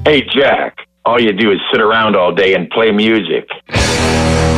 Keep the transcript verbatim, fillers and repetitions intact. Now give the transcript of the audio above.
Hey, Jack, all you do is sit around all day and play music.